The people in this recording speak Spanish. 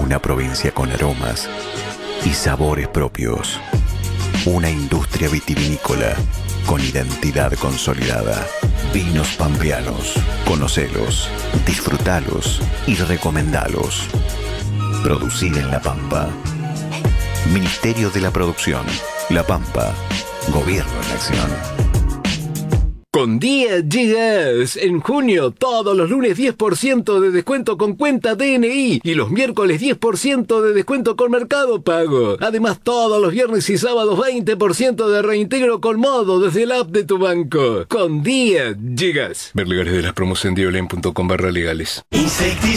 Una provincia con aromas y sabores propios. Una industria vitivinícola con identidad consolidada. Vinos pampeanos. Conocelos, disfrutalos y recomendalos. Producir en La Pampa. Ministerio de la Producción. La Pampa. Gobierno en acción. Con Día Gigas. En junio, todos los lunes 10% de descuento con cuenta DNI y los miércoles 10% de descuento con Mercado Pago. Además, todos los viernes y sábados 20% de reintegro con Modo desde la app de tu banco. Con Día Gigas. Ver legales de las promos en diolen.com/legales.